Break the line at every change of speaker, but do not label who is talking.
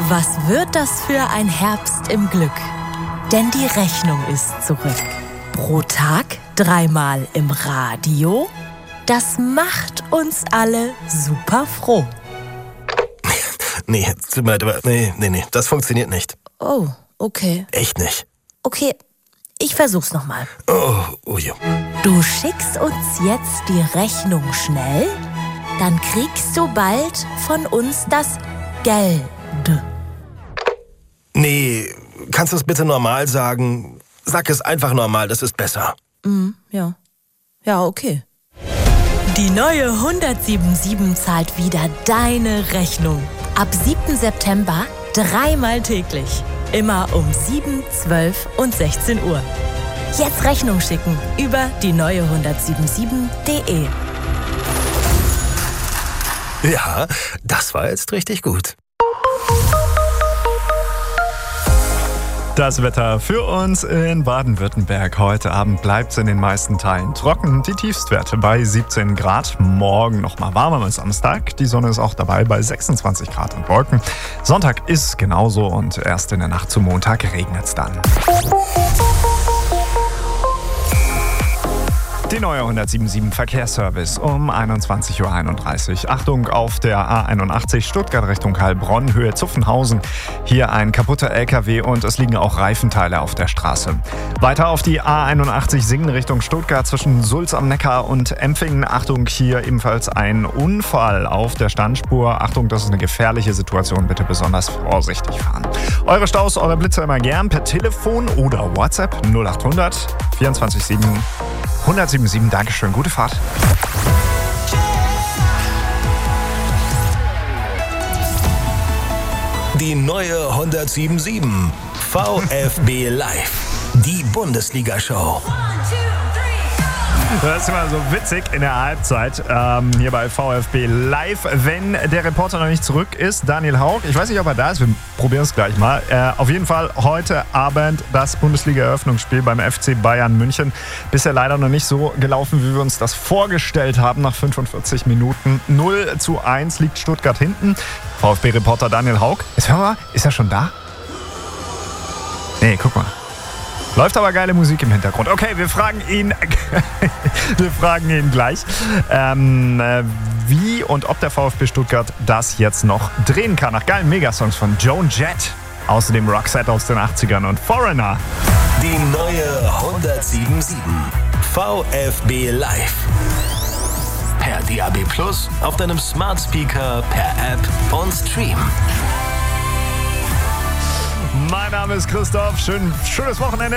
Was wird das für ein Herbst im Glück? Denn die Rechnung ist zurück. Pro Tag 3-mal im Radio. Das macht uns alle super froh.
Nee, tut mir leid, aber nee, das funktioniert nicht.
Oh, okay.
Echt nicht.
Okay, ich versuch's nochmal.
Oh ja.
Du schickst uns jetzt die Rechnung schnell, dann kriegst du bald von uns das Geld.
Nee, kannst du es bitte normal sagen? Sag es einfach normal, das ist besser.
Ja. Ja, okay. Die neue 177 zahlt wieder deine Rechnung. Ab 7. September 3-mal täglich. Immer um 7, 12 und 16 Uhr. Jetzt Rechnung schicken über die neue 177.de.
Ja, das war jetzt richtig gut.
Das Wetter für uns in Baden-Württemberg. Heute Abend bleibt es in den meisten Teilen trocken. Die Tiefstwerte bei 17 Grad. Morgen nochmal warmer als Samstag. Die Sonne ist auch dabei bei 26 Grad und Wolken. Sonntag ist genauso und erst in der Nacht zum Montag regnet es dann. Die neue 177 Verkehrsservice um 21.31 Uhr. Achtung auf der A81 Stuttgart Richtung Heilbronn, Höhe Zuffenhausen. Hier ein kaputter LKW und es liegen auch Reifenteile auf der Straße. Weiter auf die A81 Singen Richtung Stuttgart zwischen Sulz am Neckar und Empfingen. Achtung, hier ebenfalls ein Unfall auf der Standspur. Achtung, das ist eine gefährliche Situation. Bitte besonders vorsichtig fahren. Eure Staus, eure Blitzer immer gern per Telefon oder WhatsApp 0800 24 177, Dankeschön, gute Fahrt.
Die neue 177 VfB Live. Die Bundesliga-Show.
Das ist immer so witzig in der Halbzeit hier bei VfB Live, wenn der Reporter noch nicht zurück ist, Daniel Hauch. Ich weiß nicht, ob er da ist, wir probieren es gleich mal. Auf jeden Fall heute Abend das Bundesliga-Eröffnungsspiel beim FC Bayern München. Bisher leider noch nicht so gelaufen, wie wir uns das vorgestellt haben. Nach 45 Minuten 0:1 liegt Stuttgart hinten. VfB-Reporter Daniel Hauch. Ist er schon da? Nee, guck mal. Läuft aber geile Musik im Hintergrund. Okay, wir fragen ihn gleich, wie und ob der VfB Stuttgart das jetzt noch drehen kann. Nach geilen Megasongs von Joan Jett. Außerdem Roxette aus den 80ern und Foreigner.
Die neue 177 VfB Live. Per DAB+, auf deinem Smart Speaker, per App und Stream.
Mein Name ist Christoph. Schönes Wochenende.